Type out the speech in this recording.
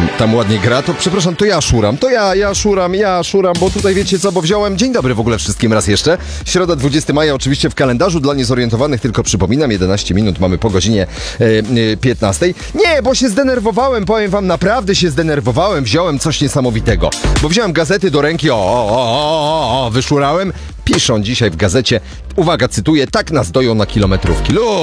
tam ładnie gra, to przepraszam, to ja szuram, ja szuram, bo tutaj wiecie co, bo wziąłem, dzień dobry w ogóle wszystkim raz jeszcze, środa 20 maja oczywiście w kalendarzu, dla niezorientowanych tylko przypominam, 11 minut mamy po godzinie 15. Nie, bo się zdenerwowałem, powiem wam, naprawdę się zdenerwowałem, wziąłem coś niesamowitego, bo wziąłem gazety do ręki, wyszurałem, piszą dzisiaj w gazecie, uwaga, cytuję, tak nas doją na kilometrówki.